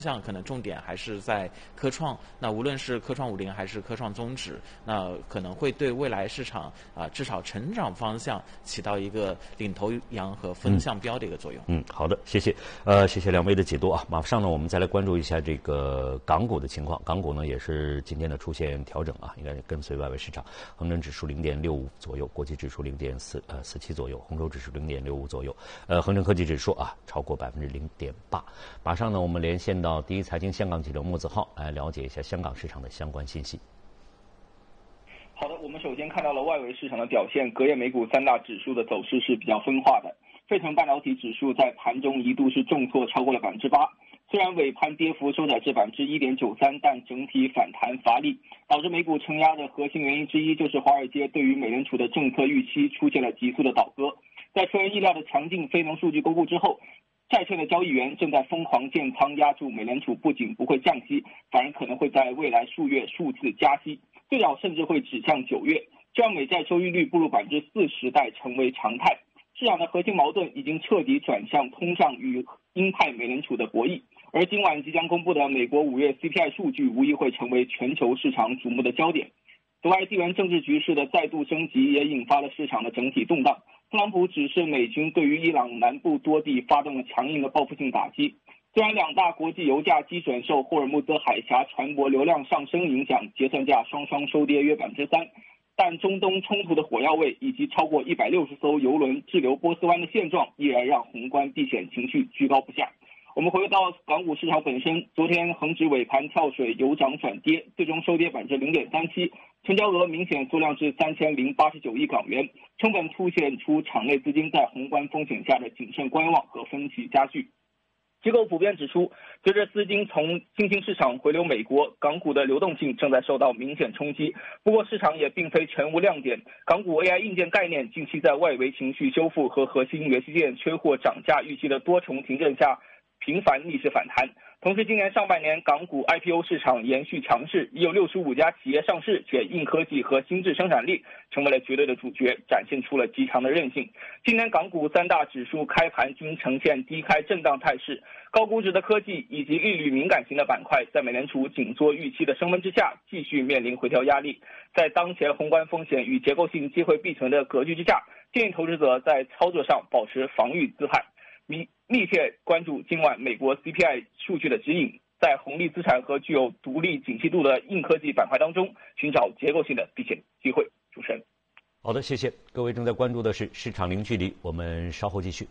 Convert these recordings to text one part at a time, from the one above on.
项可能重点还是在科创，那无论是科创50还是科创综指，那可能会对未来市场至少成长方向起到一个领头羊和风向标的一个作用。 好的，谢谢，谢谢两位的解读啊。马上呢，我们再来关注一下这个港股的情况。港股呢也是今天呢出现调整啊，应该是跟随外围市场，恒生指数0.65左右，国际指数0.47左右，红筹指数0.65左右，恒生科技指数啊超过0.8%。马上呢，我们连线到第一财经香港记者木子浩来了解一下香港市场的相关信息。 好的，我们首先看到了外围市场的表现，隔夜美股三大指数的走势是比较分化的。费城半导体指数在盘中一度是重挫超过了8%，虽然尾盘跌幅收窄至1.93%，但整体反弹乏力，导致美股承压的核心原因之一就是华尔街对于美联储的政策预期出现了急速的倒戈。在出人意料的强劲非农数据公布之后，债券的交易员正在疯狂建仓，压住美联储不仅不会降息，反而可能会在未来数月数次加息，最早甚至会指向9月，这让美债收益率步入40%带成为常态。市场的核心矛盾已经彻底转向通胀与鹰派美联储的博弈，而今晚即将公布的美国5月 CPI 数据无疑会成为全球市场瞩目的焦点。此外，地缘政治局势的再度升级也引发了市场的整体动荡。特朗普指示美军对于伊朗南部多地发动了强硬的报复性打击。虽然两大国际油价基准受霍尔木兹海峡船舶流量上升影响，结算价双双收跌约3%，但中东冲突的火药味以及超过160艘油轮滞留波斯湾的现状，依然让宏观避险情绪居高不下。我们回到港股市场本身，昨天恒指尾盘跳水由涨转跌，最终收跌0.37%，成交额明显缩量至3089亿港元，成本凸显出场内资金在宏观风险下的谨慎观望和分歧加剧。机构普遍指出，随着资金从新兴市场回流美国，港股的流动性正在受到明显冲击。不过市场也并非全无亮点，港股 AI 硬件概念近期在外围情绪修复和核心元器件缺货涨价预期的多重停震下频繁逆势反弹。同时今年上半年港股 IPO 市场延续强势，已有65家企业上市，且硬科技和新质生产力成为了绝对的主角，展现出了极强的韧性。今年港股三大指数开盘均呈现低开震荡态势，高估值的科技以及利率敏感型的板块在美联储紧缩预期的升温之下继续面临回调压力。在当前宏观风险与结构性机会并存的格局之下，建议投资者在操作上保持防御姿态，密切关注今晚美国 CPI 数据的指引，在红利资产和具有独立景气度的硬科技板块当中寻找结构性的避险机会。主持人， 好的，谢谢各位。正在关注的是市场零距离，我们稍后继续。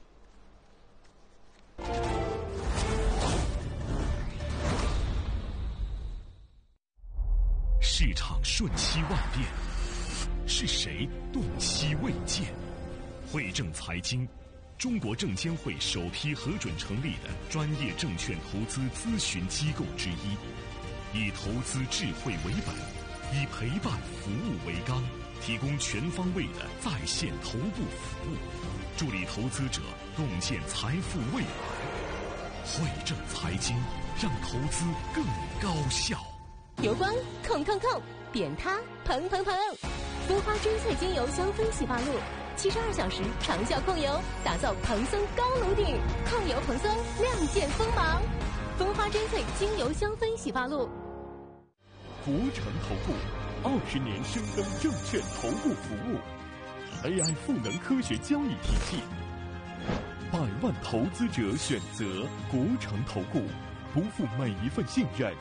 市场瞬息万变，是谁洞悉未见？汇证财经，中国证监会首批核准成立的专业证券投资咨询机构之一，以投资智慧为本，以陪伴服务为纲，提供全方位的在线头部服务，助力投资者洞见财富未来。汇证财经，让投资更高效。 油光控，扁塌蓬，蜂花追萃精油香氛洗发露，72小时长效控油，打造蓬松高颅顶，控油蓬松，亮剑锋芒。蜂花追萃精油香氛洗发露。 福成投顾20年深耕证券投顾服务 ，AI 赋能科学交易体系，100万投资者选择国成投顾，不负每一份信任。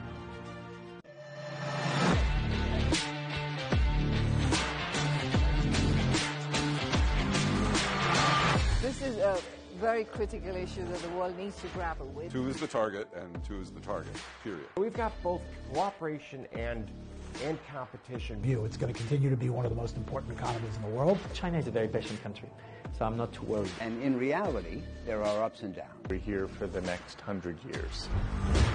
This is a very critical issue that the world needs to grapple with. Two is the target, and two is the target, period. We've got both cooperation and competition. It's going to continue to be one of the most important economies in the world. China is a very patient country, so I'm not too worried. And in reality, there are ups and downs. We're here for the next 100 years.